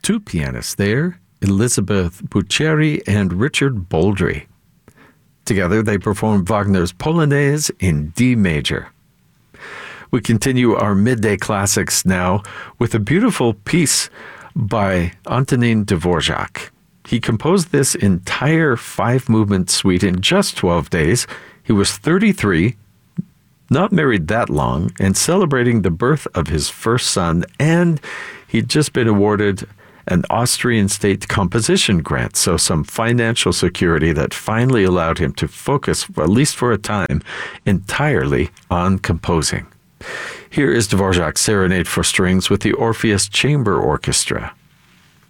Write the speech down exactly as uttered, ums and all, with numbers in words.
two pianists there, Elizabeth Buccieri and Richard Baldry. Together, they performed Wagner's Polonaise in D major. We continue our midday classics now with a beautiful piece by Antonin Dvorak. He composed this entire five-movement suite in just twelve days. He was thirty-three, not married that long, and celebrating the birth of his first son, and he'd just been awarded an Austrian state composition grant, so some financial security that finally allowed him to focus, at least for a time, entirely on composing. Here is Dvorak's Serenade for Strings with the Orpheus Chamber Orchestra.